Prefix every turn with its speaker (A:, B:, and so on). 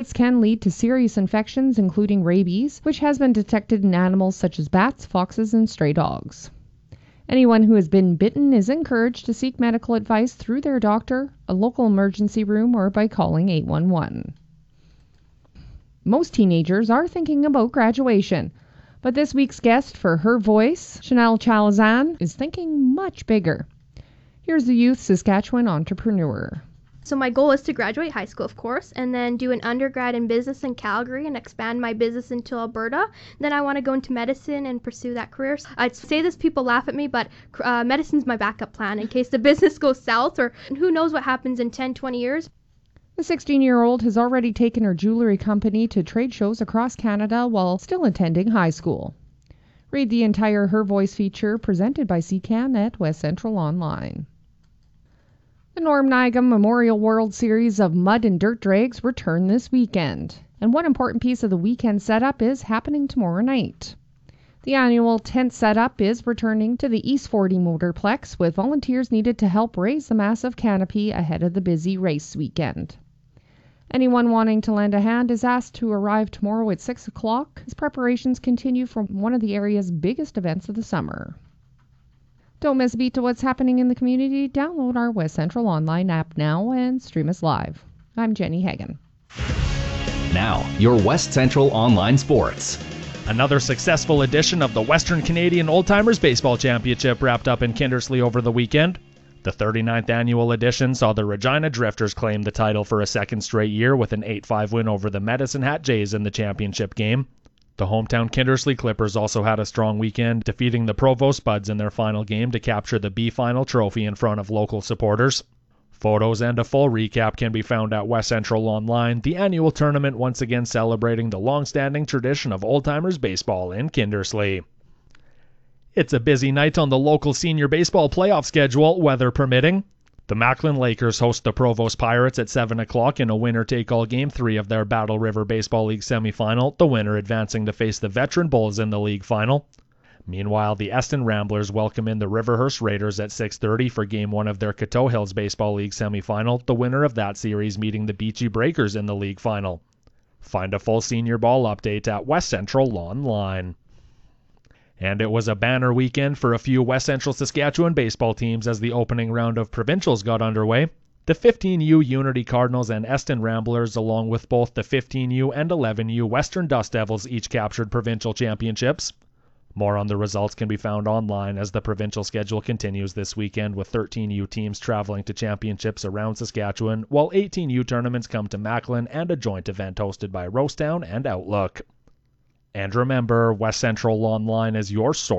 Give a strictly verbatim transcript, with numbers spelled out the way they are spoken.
A: bites can lead to serious infections, including rabies, which has been detected in animals such as bats, foxes, and stray dogs. Anyone who has been bitten is encouraged to seek medical advice through their doctor, a local emergency room, or by calling eight one one. Most teenagers are thinking about graduation, but this week's guest for Her Voice, Chanel Chalazan, is thinking much bigger. Here's the youth Saskatchewan entrepreneur.
B: So my goal is to graduate high school, of course, and then do an undergrad in business in Calgary and expand my business into Alberta. Then I want to go into medicine and pursue that career. I'd say this, people laugh at me, but uh, medicine's my backup plan in case the business goes south, or who knows what happens in ten, twenty years.
A: The sixteen-year-old has already taken her jewelry company to trade shows across Canada while still attending high school. Read the entire Her Voice feature presented by C C A N at West Central Online. The Norm Nigam Memorial World Series of Mud and Dirt Drags return this weekend, and one important piece of the weekend setup is happening tomorrow night. The annual tent setup is returning to the East forty Motorplex, with volunteers needed to help raise the massive canopy ahead of the busy race weekend. Anyone wanting to lend a hand is asked to arrive tomorrow at six o'clock as preparations continue for one of the area's biggest events of the summer. Don't miss a beat to what's happening in the community. Download our West Central Online app now and stream us live. I'm Jenny Hagan.
C: Now, your West Central Online Sports.
D: Another successful edition of the Western Canadian Old Timers Baseball Championship wrapped up in Kindersley over the weekend. The thirty-ninth annual edition saw the Regina Drifters claim the title for a second straight year with an eight five win over the Medicine Hat Jays in the championship game. The hometown Kindersley Clippers also had a strong weekend, defeating the Provost Buds in their final game to capture the B-Final trophy in front of local supporters. Photos and a full recap can be found at West Central Online, the annual tournament once again celebrating the long-standing tradition of old-timers baseball in Kindersley. It's a busy night on the local senior baseball playoff schedule, weather permitting. The Macklin Lakers host the Provost Pirates at seven o'clock in a winner-take-all Game three of their Battle River Baseball League semifinal, the winner advancing to face the Veteran Bulls in the league final. Meanwhile, the Eston Ramblers welcome in the Riverhurst Raiders at six thirty for Game one of their Coteau Hills Baseball League semifinal, the winner of that series meeting the Beachy Breakers in the league final. Find a full senior ball update at West Central Online. And it was a banner weekend for a few West Central Saskatchewan baseball teams as the opening round of provincials got underway. The fifteen U Unity Cardinals and Eston Ramblers, along with both the fifteen U and eleven U Western Dust Devils, each captured provincial championships. More on the results can be found online as the provincial schedule continues this weekend, with thirteen U teams traveling to championships around Saskatchewan, while eighteen U tournaments come to Macklin and a joint event hosted by Rosetown and Outlook. And remember, West Central Online is your source